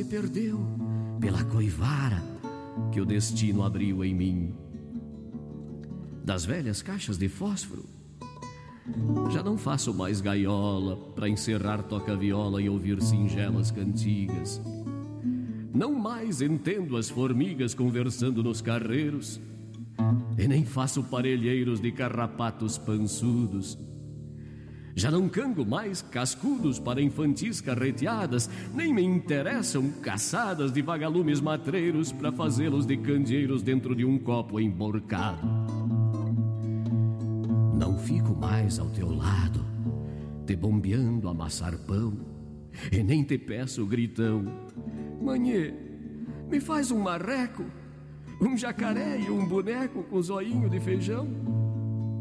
perdeu pela coivara que o destino abriu em mim. Das velhas caixas de fósforo já não faço mais gaiola para encerrar toca-viola e ouvir singelas cantigas. Não mais entendo as formigas conversando nos carreiros, e nem faço parelheiros de carrapatos pançudos. Já não cango mais cascudos para infantis carreteadas, nem me interessam caçadas de vagalumes matreiros para fazê-los de candeeiros dentro de um copo emborcado. Não fico mais ao teu lado, te bombeando a amassar pão, e nem te peço gritão: manhê, me faz um marreco, um jacaré e um boneco com zoinho de feijão.